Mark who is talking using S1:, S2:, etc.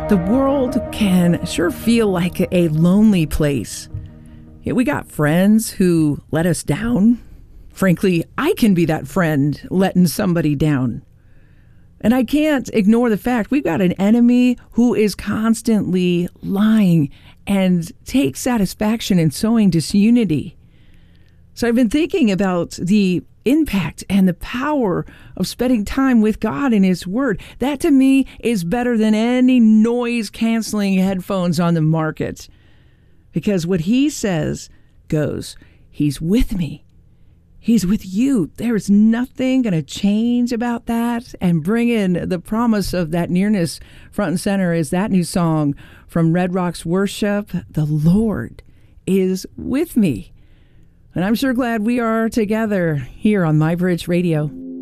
S1: The world can sure feel like a lonely place. Yet we got friends who let us down. Frankly, I can be that friend letting somebody down. And I can't ignore the fact we've got an enemy who is constantly lying and takes satisfaction in sowing disunity. So I've been thinking about the impact and the power of spending time with God and His Word. That to me is better than any noise-canceling headphones on the market. Because what He says goes. He's with me. He's with you. There's nothing going to change about that. And bring in the promise of that nearness front and center is that new song from Red Rocks Worship. The Lord is with me. And I'm sure glad we are together here on My Bridge Radio.